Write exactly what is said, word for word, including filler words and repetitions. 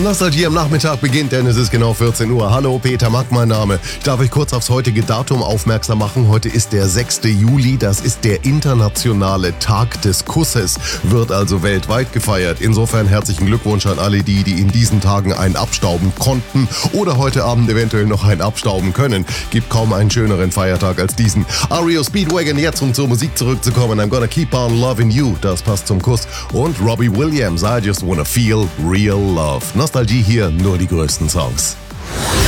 Nostalgie am Nachmittag beginnt, denn es ist genau vierzehn Uhr. Hallo, Peter Mack mein Name. Ich darf euch kurz aufs heutige Datum aufmerksam machen. Heute ist der sechste Juli, das ist der internationale Tag des Kusses, wird also weltweit gefeiert. Insofern herzlichen Glückwunsch an alle die, die in diesen Tagen einen abstauben konnten oder heute Abend eventuell noch einen abstauben können. Gibt kaum einen schöneren Feiertag als diesen. R E O Speedwagon jetzt, um zur Musik zurückzukommen. I'm gonna keep on loving you, das passt zum Kuss. Und Robbie Williams, I just wanna feel real love. Nostalgie hier, nur die größten Songs.